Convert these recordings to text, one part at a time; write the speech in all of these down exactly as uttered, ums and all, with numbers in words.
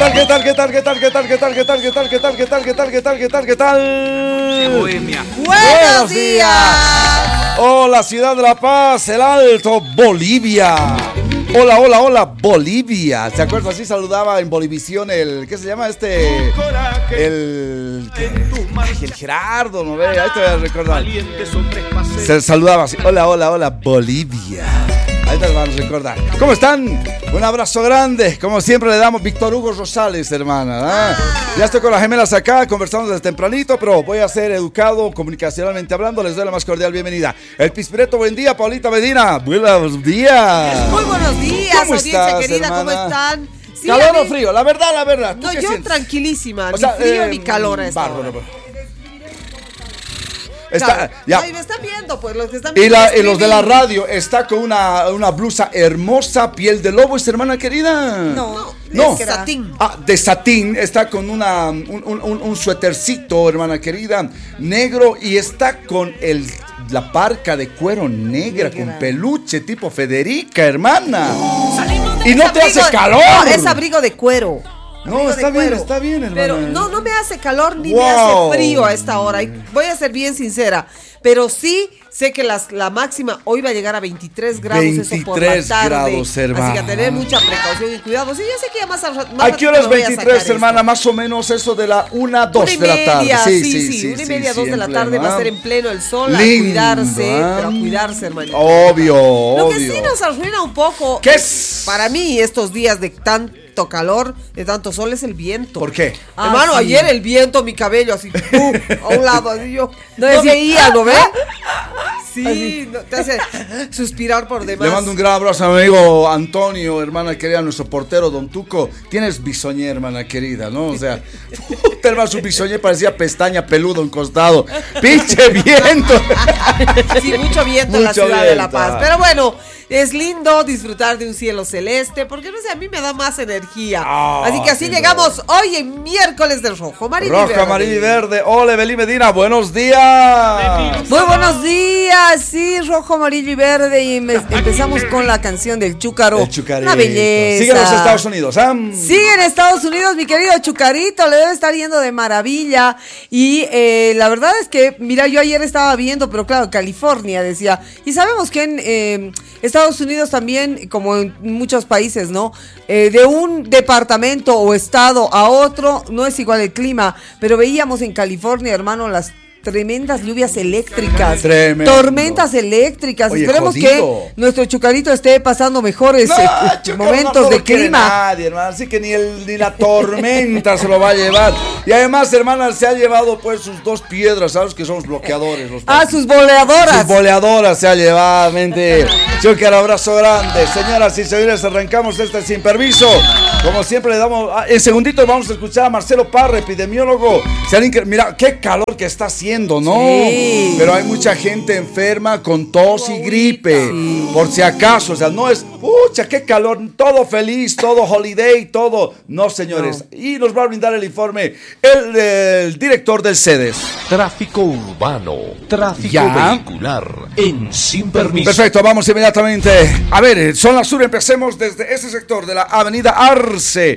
tal, qué tal, qué tal, qué tal, qué tal, qué tal, qué tal, qué tal, qué tal, qué tal, qué tal, qué tal, qué tal, qué tal? Bohemia. Buenos días. Hola, ciudad de La Paz, el Alto, Bolivia. Hola, hola, hola, Bolivia. ¿Se acuerdan? Así saludaba en Bolivisión el, ¿qué se llama este? El, el Gerardo, ¿no ve? Ahí te voy a recordar. Se saludaba así, hola, hola, hola, Bolivia. Ahí te van a recordar. ¿Cómo están? Un abrazo grande. Como siempre le damos Víctor Hugo Rosales, hermana. ¿eh? Ya estoy con las gemelas acá, conversando desde tempranito, pero voy a ser educado comunicacionalmente hablando. Les doy la más cordial bienvenida. El Pispireto, buen día. Paulita Medina, buenos días. Muy buenos días, ¿Cómo audiencia estás, querida, hermana? ¿cómo están? Sí, ¿Calor mí... o frío? La verdad, la verdad. No, yo sientes? Tranquilísima, O sea, ni frío eh, ni calor a esta bárbaro, hora. Está, Claro. ya. Ay, me están viendo, pues los que están Y, viendo. la, el y los de la streaming. radio está con una, una blusa hermosa, piel de lobo, ¿es hermana querida? No, No. es satín. Ah, de satín, está con una, un, un, un, un suétercito, hermana querida, negro, y está con el, la parca de cuero negra, Negra. con peluche, tipo Federica, hermana. Salimos de Y no ese te hace abrigo- calor. No, es abrigo de cuero. No, Abrigo está de bien, cuero. está bien, hermana. Pero no, no me hace calor ni Wow. me hace frío a esta hora. Y voy a ser bien sincera. Pero sí sé que las, la máxima hoy va a llegar a veintitrés grados, eso por la veintitrés tarde. grados, hermana. Así que a tener mucha precaución y cuidado. Sí, ya sé que ya más, a- más ¿A qué hora es ratito me voy a veintitrés, sacar hermana? esto. Más o menos eso de la una, dos Una y de la tarde. media, sí, sí, sí, una y media, dos de la en tarde pleno, va a ¿ah? ser en pleno el sol, Lindo, a cuidarse, ¿ah? pero a cuidarse, hermanito. Obvio, Lo obvio. que sí nos arruina un poco, ¿Qué es? para mí, estos días de tanto calor, de tanto sol, es el viento. ¿Por qué? Ah, Hermano, sí. ayer el viento, mi cabello así, uh, a un lado, así yo, no, no veía, ¿no ve? Sí, no, te hace suspirar por demás. Le mando un gran abrazo a mi amigo Antonio, hermana querida, nuestro portero, Don Tuco. Tienes bisoñé, hermana querida, ¿no? O sea, puta, hermano, su bisoñé parecía pestaña peludo en costado. ¡Pinche viento! Sí, mucho viento en la Mucho ciudad de La viento. Paz. Pero bueno, es lindo disfrutar de un cielo celeste, porque no sé, a mí me da más energía. Ah, Así que así sin llegamos duda. hoy en miércoles del rojo, amarillo y Roja, verde. amarillo y verde. Hola, Belí Medina, buenos días. Muy buenos días, sí, rojo, amarillo y verde. Y me- empezamos con la canción del Chúcaro. El Chucarito. Una belleza. Sigue en los Estados Unidos, ¿ah? Sigue en Estados Unidos, mi querido Chucarito, le debe estar yendo de maravilla. Y eh, la verdad es que, mira, yo ayer estaba viendo, pero claro, California decía. Y sabemos que en eh, Estados Unidos también, como en muchos países, ¿no? Eh, de un departamento o estado a otro, no es igual el clima. Pero veíamos en California, hermano, las tremendas lluvias eléctricas, Tremendo. tormentas eléctricas. Oye, Esperemos jodido. que nuestro Chucarito esté pasando mejores No, eh, Chucaro, momentos no de lo quiere clima. nadie, hermano. Así que ni, el, ni la tormenta se lo va a llevar. Y además, hermana, se ha llevado pues sus dos piedras, ¿sabes? Que son los bloqueadores. Los Ah, sus boleadoras. Sus boleadoras se ha llevado, mente. Chúcaro, abrazo grande. Señoras y señores, arrancamos este sin permiso. Como siempre le damos, ah, en segundito vamos a escuchar a Marcelo Parra, epidemiólogo. Si alguien que- mira, qué calor que está haciendo, ¿no? Sí. Pero hay mucha gente enferma con tos y gripe. Por si acaso, o sea, no es, pucha, qué calor, todo feliz, todo holiday, todo. No, señores. Y nos va a brindar el informe el, el director del CEDES. Tráfico urbano, tráfico Ya. vehicular, en Sin Permiso. Perfecto, vamos inmediatamente. A ver, zona sur, empecemos desde ese sector de la avenida Arce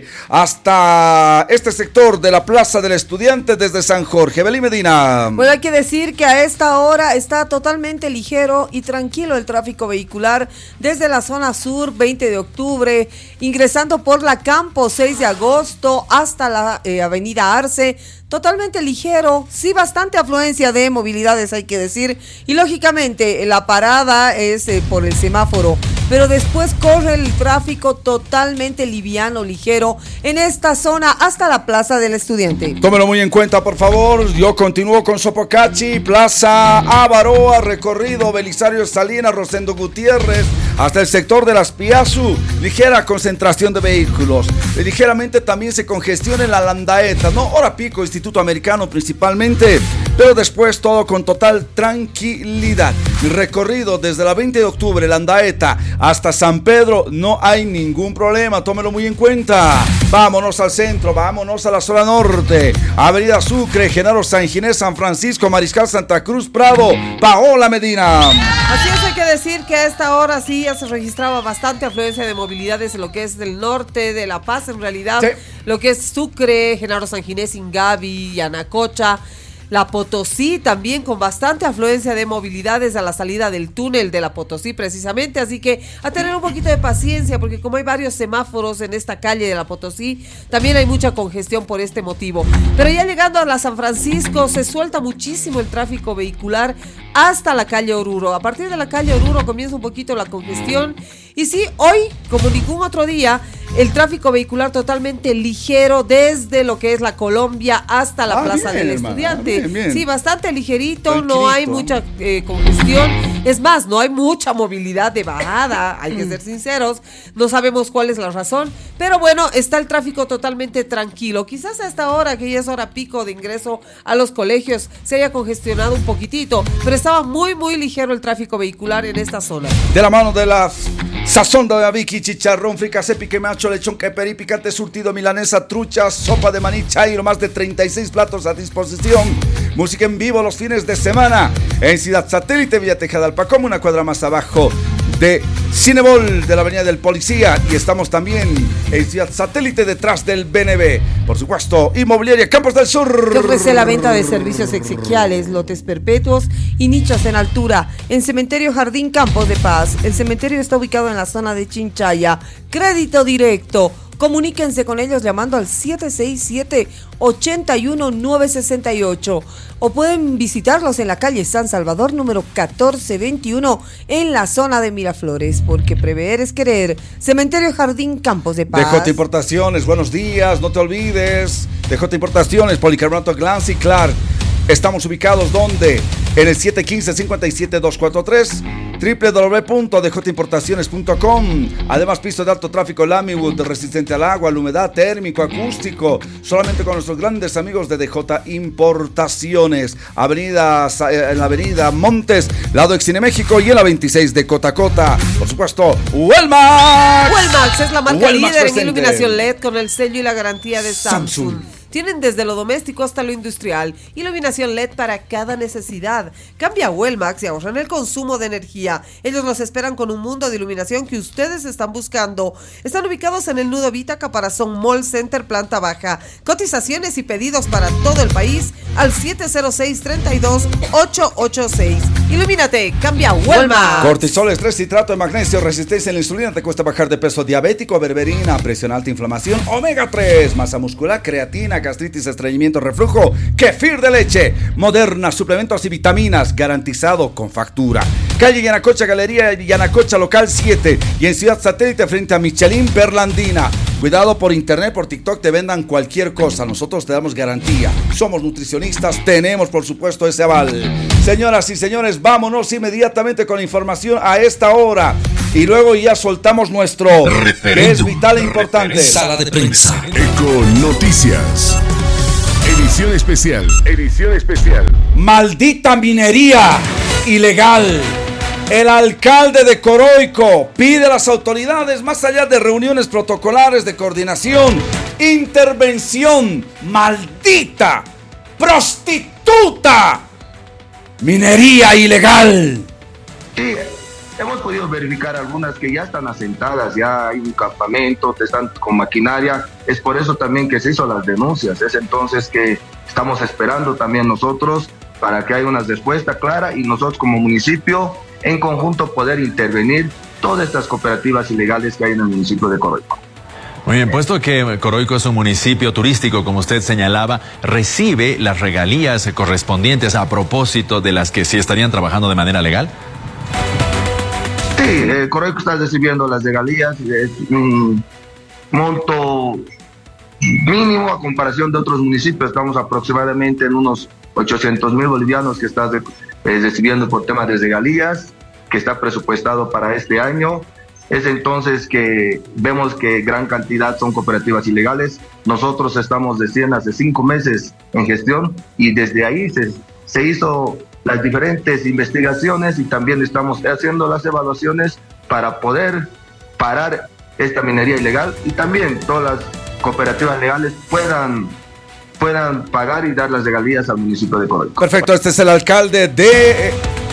hasta este sector de la Plaza del Estudiante desde San Jorge. Belí Medina. Bueno, hay que decir que a esta hora está totalmente ligero y tranquilo el tráfico vehicular desde la zona sur, veinte de octubre, ingresando por la Campo seis de agosto hasta la eh, avenida Arce. Totalmente ligero, sí, bastante afluencia de movilidades, hay que decir. Y lógicamente la parada es eh, por el semáforo, pero después corre el tráfico totalmente liviano, ligero, en esta zona hasta la Plaza del Estudiante. Tómelo muy en cuenta, por favor. Yo continúo con Sopocachi, Plaza Avaroa, recorrido Belisario Salinas, Rosendo Gutiérrez, hasta el sector de las Piazzu. Ligera concentración de vehículos. Ligeramente también se congestiona en la Landaeta, ¿no? Hora pico, Instituto Americano principalmente, pero después todo con total tranquilidad. Recorrido desde la veinte de octubre, Landaeta, hasta San Pedro, no hay ningún problema, tómelo muy en cuenta. Vámonos al centro, vámonos a la zona norte, Avenida Sucre, Genaro San Ginés, San Francisco, Mariscal Santa Cruz, Prado, Paola Medina. Así es, hay que decir que a esta hora sí ya se registraba bastante afluencia de movilidades en lo que es del norte de La Paz, en realidad. Sí. lo que es Sucre, Genaro San Ginés, Ingavi, Yanacocha, La Potosí también con bastante afluencia de movilidades a la salida del túnel de La Potosí precisamente, así que a tener un poquito de paciencia porque como hay varios semáforos en esta calle de La Potosí, también hay mucha congestión por este motivo. Pero ya llegando a la San Francisco se suelta muchísimo el tráfico vehicular hasta la calle Oruro. A partir de la calle Oruro comienza un poquito la congestión y sí, hoy como ningún otro día el tráfico vehicular totalmente ligero desde lo que es la Colombia hasta la ah, Plaza bien, del hermano. Estudiante. Bien, bien. Sí, bastante ligerito, Tranquilito. no hay mucha eh, congestión. Es más, no hay mucha movilidad de bajada, hay que ser sinceros. No sabemos cuál es la razón, pero bueno, está el tráfico totalmente tranquilo. Quizás a esta hora, que ya es hora pico de ingreso a los colegios, se haya congestionado un poquitito, pero estaba muy, muy ligero el tráfico vehicular en esta zona. De la mano de la sazón de Vicky, chicharrón, fricasé, pique macho, lechón, queperí, picante surtido, milanesa, trucha, sopa de maní, chairo, más de treinta y seis platos a disposición. Música en vivo los fines de semana en Ciudad Satélite, Villa Tejada, Alpacoma, una cuadra más abajo de Cinebol de la Avenida del Policía, y estamos también en Ciudad Satélite detrás del B N B. Por supuesto, Inmobiliaria Campos del Sur, que ofrece la venta de servicios exequiales, lotes perpetuos y nichos en altura en Cementerio Jardín Campos de Paz. El cementerio está ubicado en la zona de Chinchaya. Crédito directo. Comuníquense con ellos llamando al siete seis siete, ocho uno nueve seis ocho o pueden visitarlos en la calle San Salvador número catorce veintiuno en la zona de Miraflores, porque prever es querer. Cementerio Jardín Campos de Paz. D J Importaciones, buenos días, no te olvides. D J Importaciones, policarbonato Glance y Clark. Estamos ubicados ¿dónde? En el siete uno cinco, cinco siete dos cuatro tres, doble u doble u doble u punto d j importaciones punto com. Además, piso de alto tráfico Lamywood, resistente al agua, a la humedad, térmico, acústico, solamente con nuestros grandes amigos de D J Importaciones. Avenida, en la avenida Montes, lado Excine México, y en la veintiséis de Cotacota. Por supuesto, Huelmax. Huelmax es la marca Huelmax líder presente. en iluminación L E D con el sello y la garantía de Samsung. Samsung. Tienen desde lo doméstico hasta lo industrial, iluminación L E D para cada necesidad. Cambia a Huelmax y ahorran el consumo de energía. Ellos los esperan con un mundo de iluminación que ustedes están buscando. Están ubicados en el Nudo Vita, Caparazón Mall Center, planta baja. Cotizaciones y pedidos para todo el país al siete cero seis, tres dos, ocho ocho seis. Ilumínate, cambia a Huelmax. Cortisol, estrés, citrato de magnesio, resistencia a la insulina, te cuesta bajar de peso, diabético, berberina, presión alta, inflamación, omega tres, masa muscular, creatina, gastritis, estreñimiento, reflujo, kefir de leche, Moderna, suplementos y vitaminas, garantizado con factura. Calle Yanacocha, Galería Yanacocha, local siete, y en Ciudad Satélite frente a Michelin Berlandina. Cuidado por internet, por TikTok, te vendan cualquier cosa, nosotros te damos garantía. Somos nutricionistas, tenemos por supuesto ese aval. Señoras y señores, vámonos inmediatamente con información a esta hora. Y luego ya soltamos nuestro, que es vital e importante. Sala de prensa. Eco Noticias. Edición especial. Edición especial. Maldita minería ilegal. El alcalde de Coroico pide a las autoridades, más allá de reuniones protocolares de coordinación, intervención. Maldita prostituta. Minería ilegal. Sí, hemos podido verificar algunas que ya están asentadas, ya hay un campamento, están con maquinaria. Es por eso también que se hizo las denuncias. Es entonces que estamos esperando también nosotros para que haya una respuesta clara y nosotros como municipio en conjunto poder intervenir todas estas cooperativas ilegales que hay en el municipio de Coroico. Muy bien, puesto que Coroico es un municipio turístico, como usted señalaba, ¿recibe las regalías correspondientes a propósito de las que sí estarían trabajando de manera legal? Sí, eh, Coroico está recibiendo las regalías, es un monto mínimo a comparación de otros municipios. Estamos aproximadamente en unos ochocientos mil bolivianos que está eh, recibiendo por temas de regalías, que está presupuestado para este año. Es entonces que vemos que gran cantidad son cooperativas ilegales. Nosotros estamos recién hace cinco meses en gestión y desde ahí se, se hizo las diferentes investigaciones y también estamos haciendo las evaluaciones para poder parar esta minería ilegal y también todas las cooperativas legales puedan, puedan pagar y dar las regalías al municipio de Coroico. Perfecto, este es el alcalde de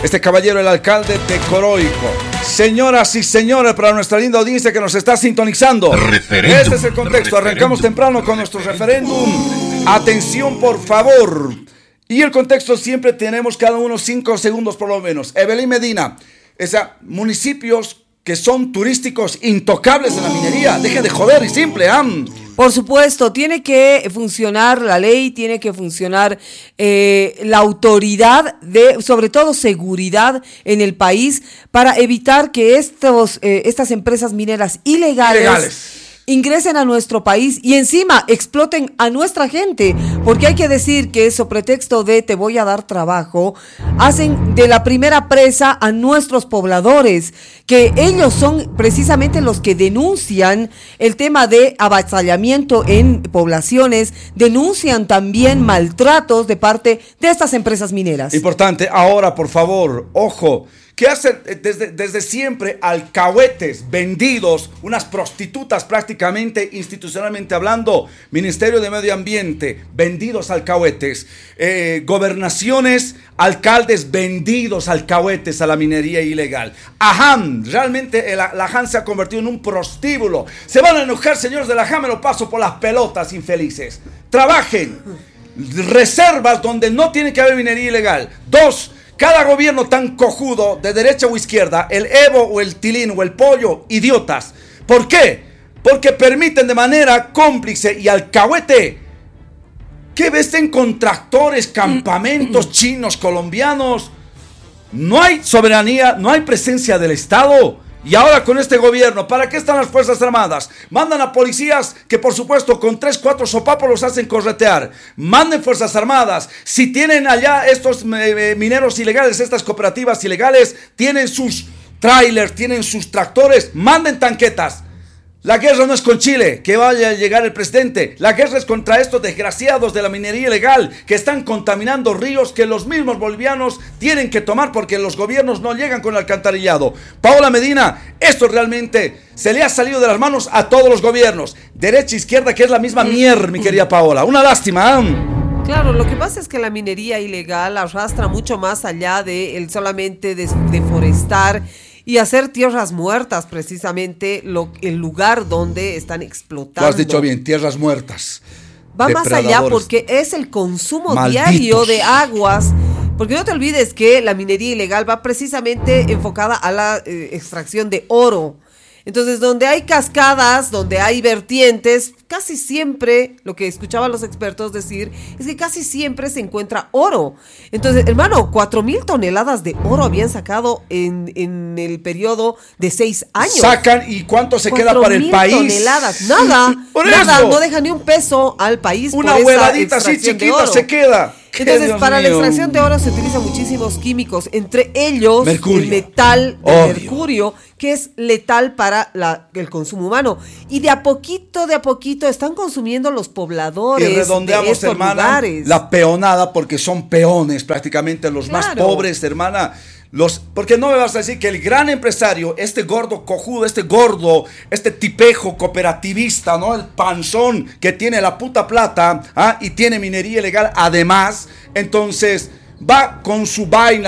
Este caballero, el alcalde de Coroico. Señoras y señores, para nuestra linda audiencia que nos está sintonizando. Referéndum. Este es el contexto. Arrancamos temprano con nuestro referéndum. Atención, por favor. Y el contexto siempre tenemos cada uno cinco segundos por lo menos. Evelyn Medina, esa, municipios que son turísticos intocables en la minería. Dejen de joder y simple, ¿ah? ¿eh? Por supuesto, tiene que funcionar la ley, tiene que funcionar eh, la autoridad de, sobre todo seguridad en el país para evitar que estos, eh, estas empresas mineras ilegales, ilegales ingresen a nuestro país y encima exploten a nuestra gente, porque hay que decir que eso pretexto de te voy a dar trabajo, hacen de la primera presa a nuestros pobladores, que ellos son precisamente los que denuncian el tema de avasallamiento en poblaciones, denuncian también maltratos de parte de estas empresas mineras. Importante, ahora por favor, ojo, que hacen desde, desde siempre alcahuetes vendidos, unas prostitutas prácticamente institucionalmente hablando, Ministerio de Medio Ambiente, vendidos alcahuetes, eh, gobernaciones, alcaldes vendidos alcahuetes a la minería ilegal. Ajam, realmente la, la Ajam se ha convertido en un prostíbulo. Se van a enojar, señores de la Ajam, me lo paso por las pelotas, infelices. Trabajen, reservas donde no tiene que haber minería ilegal. Dos, cada gobierno tan cojudo, de derecha o izquierda, el Evo o el Tilín o el Pollo, idiotas. ¿Por qué? Porque permiten de manera cómplice y alcahuete que vesten con tractores, campamentos chinos, colombianos. No hay soberanía, no hay presencia del Estado. Y ahora con este gobierno, ¿para qué están las Fuerzas Armadas? Mandan a policías que por supuesto con tres, cuatro sopapos los hacen corretear. Manden Fuerzas Armadas. Si tienen allá estos eh, mineros ilegales, estas cooperativas ilegales, tienen sus trailers, tienen sus tractores, manden tanquetas. La guerra no es con Chile, que vaya a llegar el presidente. La guerra es contra estos desgraciados de la minería ilegal que están contaminando ríos que los mismos bolivianos tienen que tomar porque los gobiernos no llegan con el alcantarillado. Paola Medina, esto realmente se le ha salido de las manos a todos los gobiernos. Derecha, izquierda, que es la misma mierda, mi querida Paola. Una lástima, ¿eh? Claro, lo que pasa es que la minería ilegal arrastra mucho más allá de el solamente des- deforestar y hacer tierras muertas, precisamente lo, el lugar donde están explotando. Lo has dicho bien, tierras muertas. Va más allá porque es el consumo malditos. diario de aguas. Porque no te olvides que la minería ilegal va precisamente enfocada a la eh, extracción de oro. Entonces, donde hay cascadas, donde hay vertientes, casi siempre, lo que escuchaban los expertos decir, es que casi siempre se encuentra oro. Entonces, hermano, cuatro mil toneladas de oro habían sacado en, en el periodo de seis años. Sacan, ¿y cuánto se queda para el país? toneladas, nada, Por nada, eso. No deja ni un peso al país. Una por esa huevadita así chiquita se queda. Entonces, Dios para mío. la extracción de oro se utilizan muchísimos químicos, entre ellos mercurio. el metal de Obvio. mercurio, que es letal para la, el consumo humano. Y de a poquito, de a poquito están consumiendo los pobladores Y redondeamos, de estos hermana, lugares. la peonada, porque son peones prácticamente los Claro. más pobres, hermana. Los, porque no me vas a decir que el gran empresario, este gordo cojudo, este gordo, este tipejo cooperativista, ¿no? El panzón que tiene la puta plata, ¿ah? Y tiene minería ilegal además, entonces va con su vaina